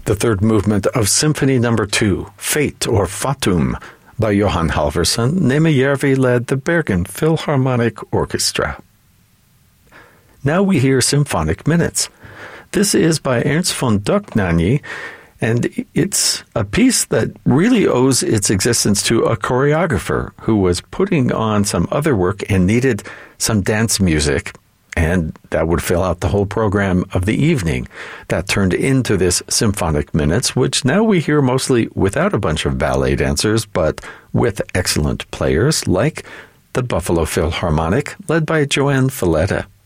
the third movement of Symphony No. 2, Fate or Fatum, by Johan Halvorsen. Neme Järvi led the Bergen Philharmonic Orchestra. Now we hear Symphonic Minutes. This is by Ernst von Dohnanyi, and it's a piece that really owes its existence to a choreographer who was putting on some other work and needed some dance music, and that would fill out the whole program of the evening. That turned into this Symphonic Minutes, which now we hear mostly without a bunch of ballet dancers, but with excellent players like the Buffalo Philharmonic, led by Joanne Falletta.